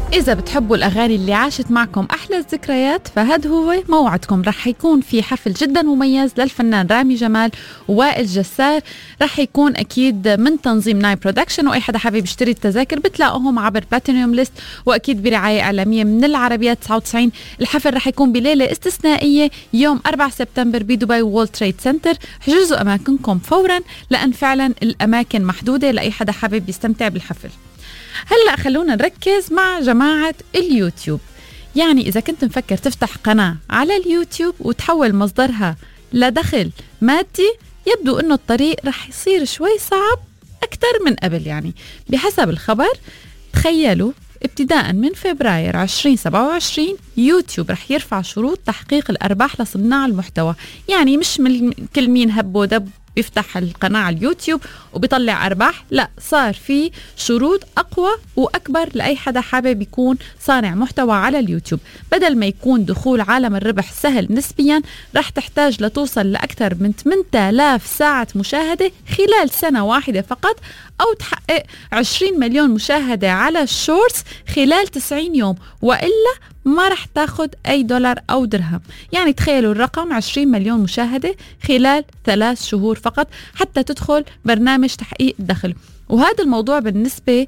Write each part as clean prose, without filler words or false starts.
إذا بتحبوا الأغاني اللي عاشت معكم أحلى الذكريات فهد هو موعدكم. رح يكون في حفل جدا مميز للفنان رامي جمال ووائل جسار. رح يكون أكيد من تنظيم ناي برودكشن، وأي حدا حابب يشتري التذاكر بتلاقوهم عبر بلاتينيوم ليست، وأكيد برعاية إعلامية من العربية 99. الحفل رح يكون بليلة استثنائية يوم 4 سبتمبر بدبي وولد تريد سنتر. حجزوا أماكنكم فورا لأن فعلا الأماكن محدودة لأي حدا حابب يستمتع بالحفل. هلأ خلونا نركز مع جماعة اليوتيوب. يعني إذا كنت مفكر تفتح قناة على اليوتيوب وتحول مصدرها لدخل مادي، يبدو أنه الطريق رح يصير شوي صعب أكتر من قبل. يعني بحسب الخبر تخيلوا ابتداء من فبراير 2027 يوتيوب رح يرفع شروط تحقيق الأرباح لصناع المحتوى. يعني مش من كل مين هب ودب بيفتح القناة على اليوتيوب وبيطلع أرباح، لا، صار في شروط أقوى وأكبر لأي حدا حابب يكون صانع محتوى على اليوتيوب. بدل ما يكون دخول عالم الربح سهل نسبيا، رح تحتاج لتوصل لأكثر من 8000 ساعة مشاهدة خلال سنة واحدة فقط، أو تحقق 20 مليون مشاهدة على الشورتس خلال 90 يوم، وإلا ما رح تاخد أي دولار أو درهم. يعني تخيلوا الرقم، 20 مليون مشاهدة خلال 3 شهور فقط حتى تدخل برنامج تحقيق الدخل. وهذا الموضوع بالنسبة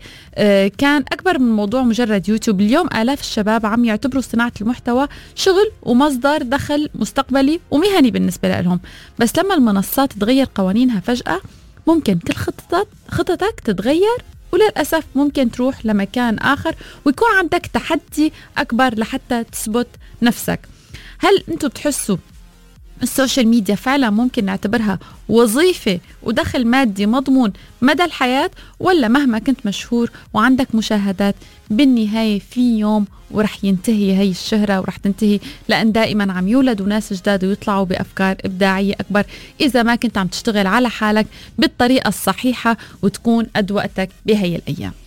كان أكبر من موضوع مجرد يوتيوب. اليوم آلاف الشباب عم يعتبروا صناعة المحتوى شغل ومصدر دخل مستقبلي ومهني بالنسبة لهم. بس لما المنصات تغير قوانينها فجأة، ممكن كل خطتك تتغير، وللأسف ممكن تروح لمكان آخر ويكون عندك تحدي أكبر لحتى تثبت نفسك. هل أنتوا بتحسوا السوشيال ميديا فعلا ممكن نعتبرها وظيفة ودخل مادي مضمون مدى الحياة، ولا مهما كنت مشهور وعندك مشاهدات بالنهاية في يوم ورح ينتهي هاي الشهرة ورح تنتهي، لأن دائما عم يولدوا ناس جداد ويطلعوا بأفكار إبداعية أكبر إذا ما كنت عم تشتغل على حالك بالطريقة الصحيحة وتكون قد وقتك بهاي الأيام.